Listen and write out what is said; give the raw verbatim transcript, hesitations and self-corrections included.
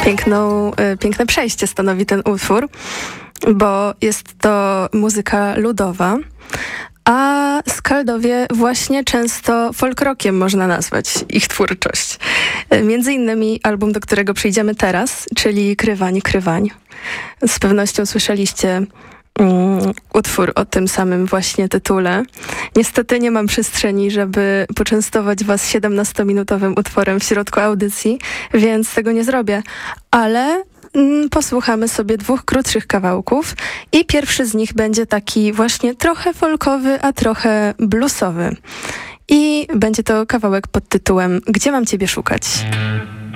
Piękną, piękne przejście stanowi ten utwór, bo jest to muzyka ludowa, a Skaldowie właśnie często folk rockiem można nazwać ich twórczość. Między innymi album, do którego przyjdziemy teraz, czyli Krywań, Krywań. Z pewnością słyszeliście um, utwór o tym samym właśnie tytule. Niestety nie mam przestrzeni, żeby poczęstować was siedemnastominutowym utworem w środku audycji, więc tego nie zrobię, ale posłuchamy sobie dwóch krótszych kawałków i pierwszy z nich będzie taki właśnie trochę folkowy, a trochę bluesowy. I będzie to kawałek pod tytułem Gdzie mam ciebie szukać?